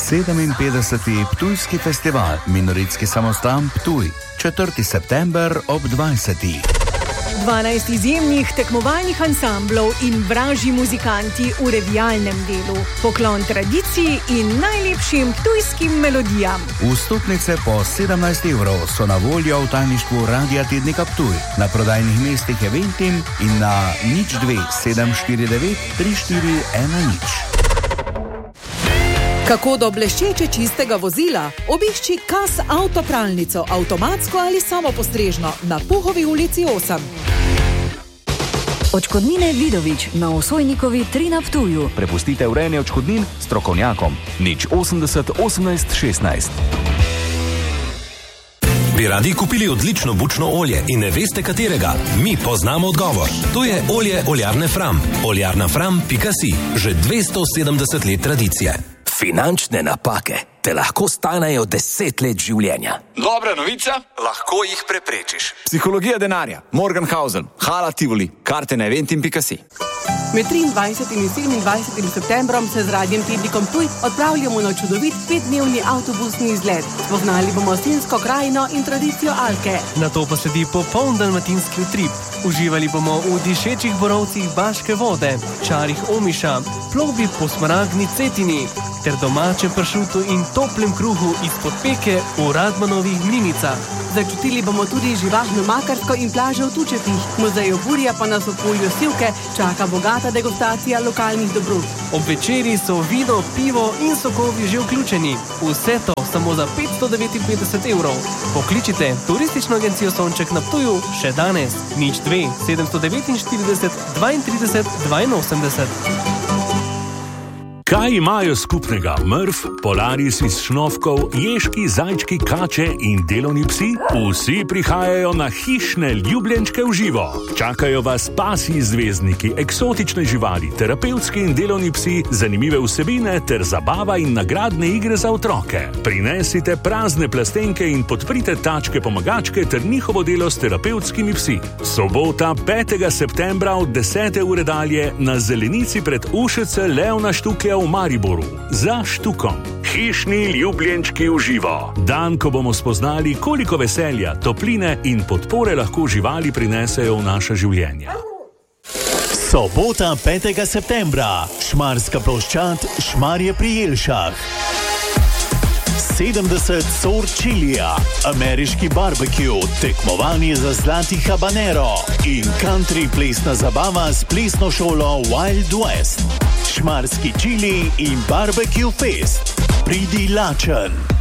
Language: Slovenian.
57. Ptujski festival Minoritski samostan Ptuj, 4. september ob 20. 12 izjemnih tekmovalnih ansamblov in vražji muzikanti v revijalnem delu. Poklon tradiciji in najlepšim ptujskim melodijam. Vstopnice po 17 € so na voljo v tajništvu Radia Tednika Ptuj, na prodajnih mestih Eventim in na 02 749 3410. Kako do bleščeče čistega vozila? Obišči Kas avtopralnico, avtomatsko ali samopostrežno, na Puhovi ulici 8. Odškodnine Vidovič na Osojnikovi 3 na Ptuju. Prepustite urejanje odškodnin strokovnjakom. 080 18 16. Bi radi kupili odlično bučno olje in ne veste katerega? Mi poznamo odgovor. To je olje oljarne Fram. Oljarnafram.si. Že 270 let tradicije. Finančne napake te lahko stanejo 10 let življenja. Dobra novica, lahko jih preprečiš. Psihologija denarja, Morgenhausen, Hala Tivoli, karte na eventim.si. Med 23. in 27. septembrom se z Radiem Tednikom Ptuj odpravljamo na čudovit 5-dnevni avtobusni izlet. Spoznali bomo Sinjsko krajino in tradicijo Alke. Nato pa sledi popoln dalmatinski utrip. Uživali bomo v dišečih borovcih Baške vode, čarih Omiša, plovbi po smaragdni Cetini ter domačem pršutu in toplem kruhu izpod peke v Radmanovih mlinicah. Začutili bomo tudi živahno Makarsko in plaže v Tučepih. Muzeju Burja pa nas v polju Sivke čaka bogata degustacija lokalnih dobrot. Ob večeri so vino, pivo in sokovi že vključeni. Vse to samo za 559 €. Pokličite turistično agencijo Sonček na Ptuju še danes. 02 749 32 82. Kaj imajo skupnega mrf, polaris iz šnovkov, ježki, zajčki, kače in delovni psi? Vsi prihajajo na hišne ljubljenčke v živo. Čakajo vas pasji zvezdniki, eksotične živali, terapevtski in delovni psi, zanimive vsebine ter zabava in nagradne igre za otroke. Prinesite prazne plastenke in podprite tačke pomagačke ter njihovo delo s terapevtskimi psi. Sobota 5. septembra od 10. ure dalje na zelenici pred Ušece Leona Štuklja v Mariboru. Za štukom. Hišni ljubljenčki v živo. Dan, ko bomo spoznali, koliko veselja, topline in podpore lahko živali prinesejo v naše življenje. Sobota 5. septembra. Šmarska ploščad Šmarje pri Jelšah. 70 sort čilija, ameriški barbecue, tekmovanje za zlati habanero in country plesna zabava s plesno šolo Wild West. Šmarski čili in barbecue fest. Pridi lačen.